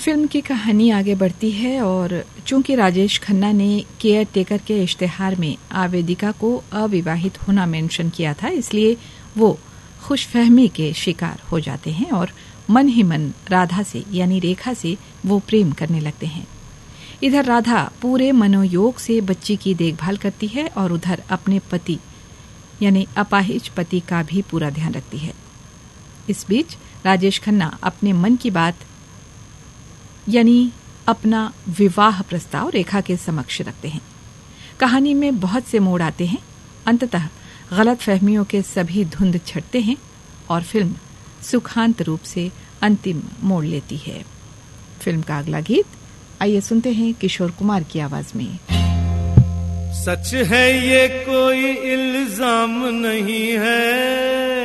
Film की कहानी आगे बढ़ती है और चूंकि राजेश खन्ना ने केयर टेकर के इश्तेहार में आवेदिका को अविवाहित होना मेंशन किया था, इसलिए वो खुशफहमी के शिकार हो जाते हैं और मन ही मन राधा से यानी रेखा से वो प्रेम करने लगते हैं। इधर राधा पूरे मनोयोग से बच्ची की देखभाल करती है और उधर अपने पति यानी अपाहिज पति का भी पूरा ध्यान रखती है। इस बीच राजेश खन्ना अपने मन की बात यानी अपना विवाह प्रस्ताव रेखा के समक्ष रखते हैं। कहानी में बहुत से मोड़ आते हैं। अंततः गलत फहमियों के सभी धुंध छटते हैं और फिल्म सुखांत रूप से अंतिम मोड़ लेती है। फिल्म का अगला गीत आइए सुनते हैं किशोर कुमार की आवाज में। सच है ये कोई इल्जाम नहीं है,